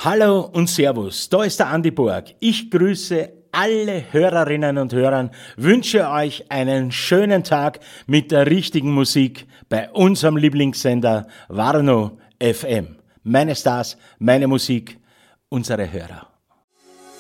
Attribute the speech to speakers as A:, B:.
A: Hallo und Servus, da ist der Andi Borg. Ich grüße alle Hörerinnen und Hörer, wünsche euch einen schönen Tag mit der richtigen Musik bei unserem Lieblingssender Warnow FM. Meine Stars, meine Musik, unsere Hörer.